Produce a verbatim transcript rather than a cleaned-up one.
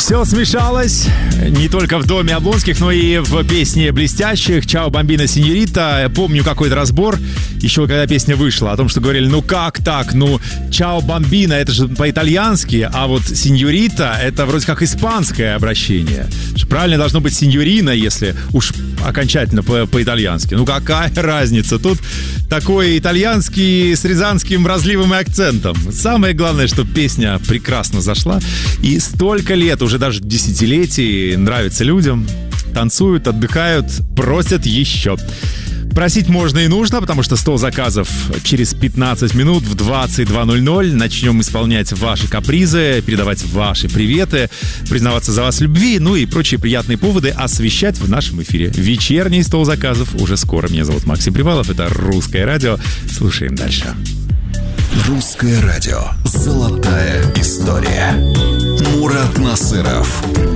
Все смешалось не только в доме Облонских, но и в песне блестящих «Чао, бомбина, синьорита». Помню какой-то разбор, еще когда песня вышла, о том, что говорили, ну как так, ну «Чао, бомбина» это же по-итальянски, а вот «синьорита» это вроде как испанское обращение. Правильно должно быть «синьорина», если уж окончательно по- по-итальянски. Ну какая разница? Тут такой итальянский с рязанским разливом и акцентом. Самое главное, что песня прекрасно зашла. И столько лет, уже даже десятилетий, нравится людям. Танцуют, отдыхают, просят еще. Просить можно и нужно, потому что сто заказов через пятнадцать минут в двадцать два ноль ноль. Начнем исполнять ваши капризы, передавать ваши приветы, признаваться за вас в любви, ну и прочие приятные поводы освещать в нашем эфире. Вечерний стол заказов уже скоро. Меня зовут Максим Привалов, это «Русское радио». Слушаем дальше. «Русское радио». Золотая история. Мурат Насыров.